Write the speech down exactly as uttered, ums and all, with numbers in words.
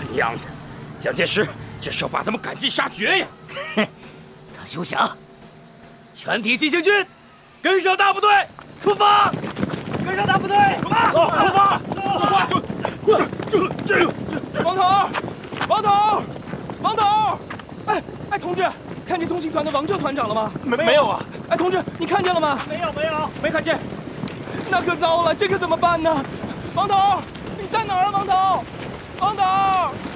娘的，蒋介石这是要把咱们赶尽杀绝呀！ 哼，他休想！全体进行军，跟上大部队，出发！跟上大部队，出发！ 走，出发！ 快！ 这这这，王头，王头，王头！哎哎，同志，看见通信团的王救团长了吗？ 没没有啊！ 哎，同志，你看见了吗？ 没有没有， 没看见。 那可糟了，这可怎么办呢？王头，你在哪儿啊？王头，王头！